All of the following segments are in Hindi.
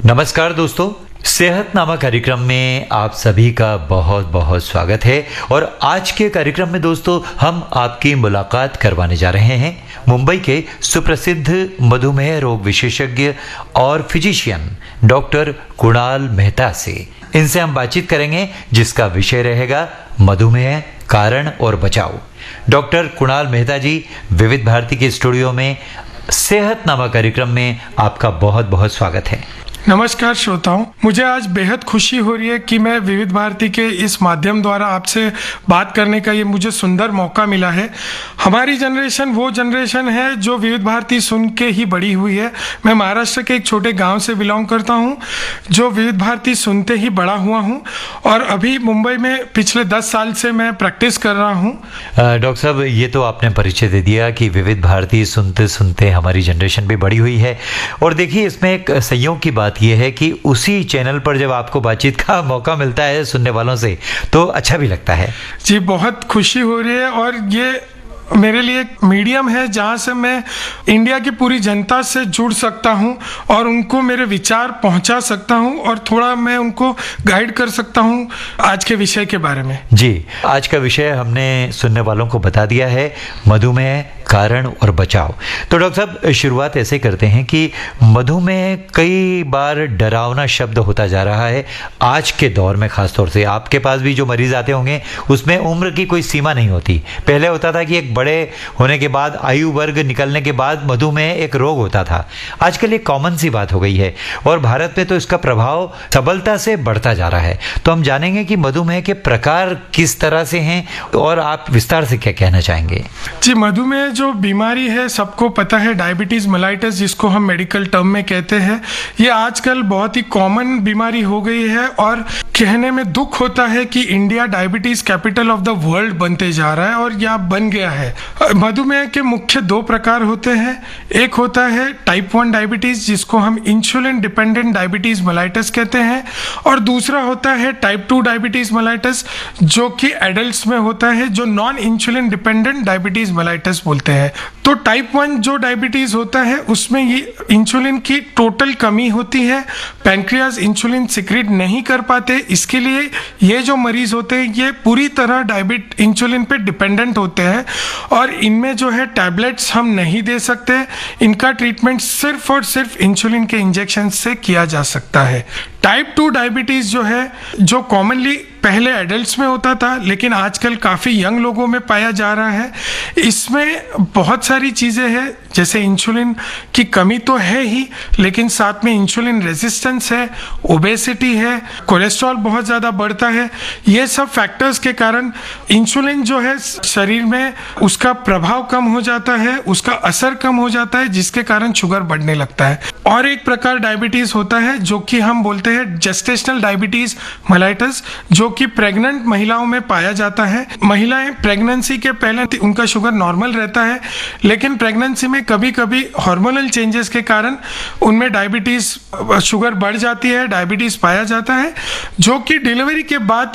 नमस्कार दोस्तों, सेहतनामा कार्यक्रम में आप सभी का बहुत बहुत स्वागत है। और आज के कार्यक्रम में दोस्तों हम आपकी मुलाकात करवाने जा रहे हैं मुंबई के सुप्रसिद्ध मधुमेह रोग विशेषज्ञ और फिजिशियन डॉक्टर कुणाल मेहता से। इनसे हम बातचीत करेंगे जिसका विषय रहेगा मधुमेह, कारण और बचाव। डॉक्टर कुणाल मेहता जी, विविध भारती के स्टूडियो में सेहतनामा कार्यक्रम में आपका बहुत बहुत स्वागत है। नमस्कार श्रोताओं, मुझे आज बेहद खुशी हो रही है कि मैं विविध भारती के इस माध्यम द्वारा आपसे बात करने का ये मुझे सुंदर मौका मिला है। हमारी जनरेशन वो जनरेशन है जो विविध भारती सुन के ही बड़ी हुई है। मैं महाराष्ट्र के एक छोटे गांव से बिलोंग करता हूं, जो विविध भारती सुनते ही बड़ा हुआ हूं और अभी मुंबई में पिछले 10 साल से मैं प्रैक्टिस कर रहा हूँ। डॉक्टर साहब, ये तो आपने परिचय दे दिया कि विविध भारती सुनते सुनते हमारी जनरेशन भी बड़ी हुई है। और देखिए, इसमें एक संयोग की बात यह है कि उसी चैनल पर जब आपको बातचीत का मौका मिलता है सुनने वालों से, तो अच्छा भी लगता है। जी, बहुत खुशी हो रही है और ये मेरे लिए एक मीडियम है जहाँ से मैं इंडिया की पूरी जनता से जुड़ सकता हूँ और उनको मेरे विचार पहुँचा सकता हूँ और थोड़ा मैं उनको गाइड कर सकता हूँ आज के विषय के बारे में। जी, आज का विषय हमने सुनने वालों को बता दिया है, मधुमेह, कारण और बचाव। तो डॉक्टर साहब, शुरुआत ऐसे करते हैं कि मधुमेह कई बार डरावना शब्द होता जा रहा है आज के दौर में। खासतौर से आपके पास भी जो मरीज आते होंगे उसमें उम्र की कोई सीमा नहीं होती। पहले होता था कि एक बड़े होने के बाद, आयु वर्ग निकलने के बाद मधुमेह एक रोग होता था। आजकल एक कॉमन सी बात हो गई है और भारत में तो इसका प्रभाव सबलता से बढ़ता जा रहा है। तो हम जानेंगे कि मधुमेह के प्रकार किस तरह से हैं और आप विस्तार से क्या कहना चाहेंगे। जी, मधुमेह जो बीमारी है सबको पता है, डायबिटीज मेलाइटस जिसको हम मेडिकल टर्म में कहते हैं, ये आजकल बहुत ही कॉमन बीमारी हो गई है और कहने में दुख होता है कि India diabetes capital of the world बनते जा रहा है और यह बन गया है। मधुमेह के मुख्य 2 प्रकार होते हैं। एक होता है टाइप 1 डायबिटीज जिसको हम इंसुलिन डिपेंडेंट डायबिटीज मेलाइटस कहते हैं, और दूसरा होता है टाइप 2 डायबिटीज मेलाइटस जो कि एडल्ट्स में होता है, जो non insulin dependent diabetes mellitus बोलते हैं। तो टाइप 1 जो डायबिटीज होता है उसमें ये इंसुलिन की टोटल कमी होती है, पैंक्रियाज इंसुलिन सिक्रीट नहीं कर पाते। इसके लिए ये जो मरीज होते हैं ये पूरी तरह इंसुलिन पे डिपेंडेंट होते हैं और इनमें जो है टैबलेट्स हम नहीं दे सकते। इनका ट्रीटमेंट सिर्फ और सिर्फ इंसुलिन के इंजेक्शन से किया जा सकता है। टाइप 2 डायबिटीज जो है, जो कॉमनली पहले एडल्ट्स में होता था लेकिन आजकल काफ़ी यंग लोगों में पाया जा रहा है। इसमें बहुत सारी चीज़ें हैं, जैसे इंसुलिन की कमी तो है ही, लेकिन साथ में इंसुलिन रेजिस्टेंस है, ओबेसिटी है, कोलेस्ट्रॉल बहुत ज़्यादा बढ़ता है। ये सब फैक्टर्स के कारण इंसुलिन जो है शरीर में उसका प्रभाव कम हो जाता है, उसका असर कम हो जाता है, जिसके कारण शुगर बढ़ने लगता है। और एक प्रकार डायबिटीज़ होता है जो कि हम बोलते हैं जेस्टेशनल डायबिटीज़ मेलाइटस, जो कि प्रेग्नेंट महिलाओं में पाया जाता है। महिलाएं प्रेगनेंसी के पहले उनका शुगर नॉर्मल रहता है, लेकिन प्रेगनेंसी में कभी कभी हार्मोनल चेंजेस के कारण उनमें डायबिटीज शुगर बढ़ जाती है, डायबिटीज पाया जाता है, जो कि डिलीवरी के बाद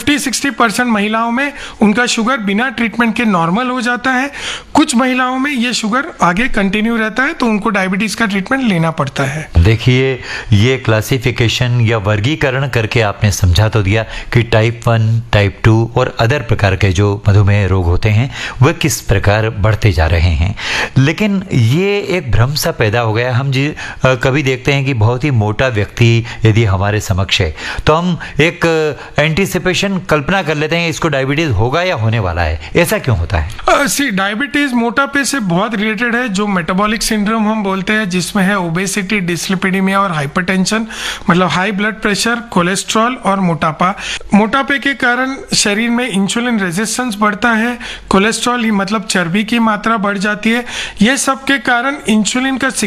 50-60% महिलाओं में उनका शुगर बिना ट्रीटमेंट के नॉर्मल हो जाता है। कुछ महिलाओं में ये शुगर आगे कंटिन्यू रहता है तो उनको डायबिटीज का ट्रीटमेंट लेना पड़ता है। देखिए, ये क्लासिफिकेशन या वर्गीकरण करके आपने समझा तो दिया कि टाइप 1, टाइप 2 और अदर प्रकार के जो मधुमेह रोग होते हैं वह किस प्रकार बढ़ते जा रहे हैं। लेकिन ये एक भ्रम सा पैदा हो गया। हम कभी देखते हैं कि बहुत ही मोटा व्यक्ति यदि हमारे समक्ष है तो हम एक एंटीसिपेशन कल्पना कर लेते हैं इसको डायबिटीज होगा या होने वाला है। ऐसा क्यों होता है? डायबिटीज मोटापे से बहुत रिलेटेड है, जो मेटाबॉलिक सिंड्रोम हम बोलते हैं, जिसमें है ओबेसिटी, डिस्लिपिडीमिया और हाइपरटेंशन, मतलब हाई ब्लड प्रेशर, कोलेस्ट्रॉल और मोटापा। मोटापे के कारण शरीर में इंसुलिन रेजिस्टेंस बढ़ता है, कोलेस्ट्रॉल मतलब चर्बी की मात्रा बढ़ जाती है। ये सब के कारण इंसुलिन का